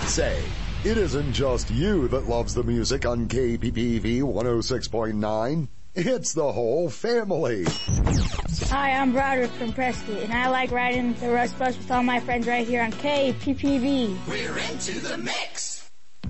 Say, it isn't just you that loves the music on KPPV 106.9. It's the whole family. Hi, I'm Broderick from Prescott, and I like riding the Rush Bus with all my friends right here on KPPV. We're into the mix.